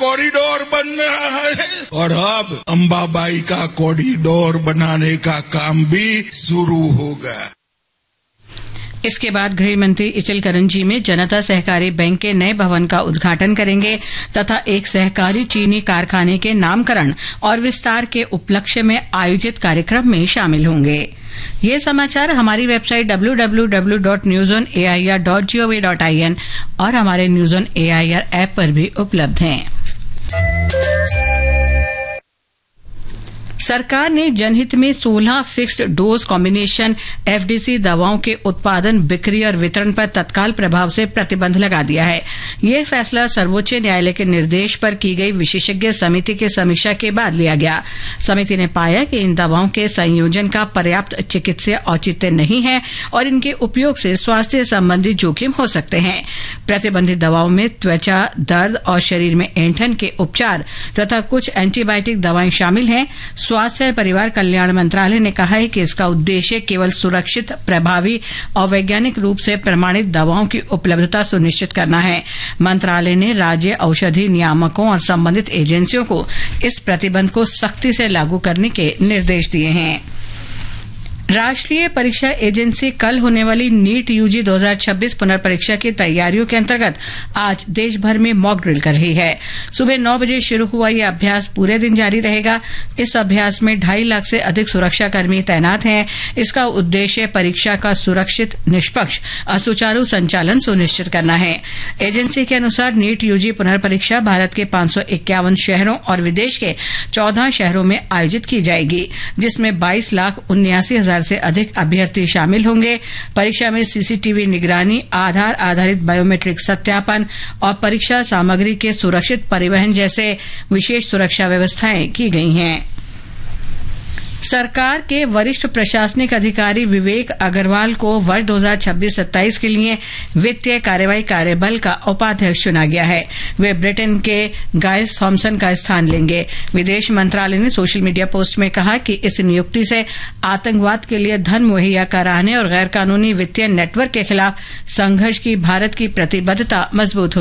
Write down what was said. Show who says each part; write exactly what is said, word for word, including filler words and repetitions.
Speaker 1: Corridor बन रहा है और अब अंबाबाई का कॉरिडोर बनाने का काम भी शुरू होगा।
Speaker 2: इसके बाद गृह मंत्री इचलकरंजी में जनता सहकारी बैंक के नए भवन का उद्घाटन करेंगे तथा एक सहकारी चीनी कारखाने के नामकरण और विस्तार के उपलक्ष्य में आयोजित कार्यक्रम में शामिल होंगे। ये समाचार हमारी website W W W dot news on A I R dot G O V dot I N और हमारे news on A I R app पर भी उपलब्ध हैं। सरकार ने जनहित में सोलह fixed dose combination F D C दवाओं के उत्पादन, बिक्री और वितरण पर तत्काल प्रभाव से प्रतिबंध लगा दिया है। यह फैसला सर्वोच्च न्यायालय के निर्देश पर की गई विशेषज्ञ समिति की समीक्षा के बाद लिया गया। समिति ने पाया कि इन दवाओं के संयोजन का पर्याप्त चिकित्सीय औचित्य नहीं है और इनके उपयोग से स्वास्थ्य संबंधी जोखिम हो सकते हैं। प्रतिबंधित दवाओं में त्वचा दर्द और शरीर में ऐंठन के उपचार तथा कुछ एंटीबायोटिक दवाएं शामिल हैं। स्वास्थ्य और परिवार कल्याण मंत्रालय ने कहा है कि इसका उद्देश्य केवल सुरक्षित, प्रभावी और वैज्ञानिक रूप से प्रमाणित दवाओं की उपलब्धता सुनिश्चित करना है। मंत्रालय ने राज्य औषधि नियामकों और संबंधित एजेंसियों को इस प्रतिबंध को सख्ती से लागू करने के निर्देश दिए हैं। राष्ट्रीय परीक्षा एजेंसी कल होने वाली नीट यूजी दो हज़ार छब्बीस पुनर्परीक्षा की तैयारियों के अंतर्गत आज देश भर में मॉक ड्रिल कर रही है। सुबह नौ बजे शुरू हुआ यह अभ्यास पूरे दिन जारी रहेगा। इस अभ्यास में ढाई लाख से अधिक सुरक्षाकर्मी तैनात हैं। इसका उद्देश्य परीक्षा का सुरक्षित, निष्पक्ष और सुचारू संचालन सुनिश्चित करना है। एजेंसी के अनुसार नीट यूजी पुनर्परीक्षा भारत के पांच सौ इक्यावन शहरों और विदेश के चौदह शहरों में आयोजित की जाएगी, जिसमें बाईस लाख उन्यासी हजार से अधिक अभ्यर्थी शामिल होंगे। परीक्षा में सीसीटीवी निगरानी, आधार आधारित बायोमेट्रिक सत्यापन और परीक्षा सामग्री के सुरक्षित परिवहन जैसे विशेष सुरक्षा व्यवस्थाएं की गई हैं। सरकार के वरिष्ठ प्रशासनिक अधिकारी विवेक अग्रवाल को वर्ष दो हज़ार छब्बीस सत्ताईस के लिए वित्तीय कार्यवाही कार्यबल का उपाध्यक्ष चुना गया है। वे ब्रिटेन के गाय थॉमसन का स्थान लेंगे। विदेश मंत्रालय ने सोशल मीडिया पोस्ट में कहा कि इस नियुक्ति से आतंकवाद के लिए धन मुहैया कराने और गैर कानूनी वित्तीय नेटवर्क के खिलाफ संघर्ष की भारत की प्रतिबद्धता मजबूत हो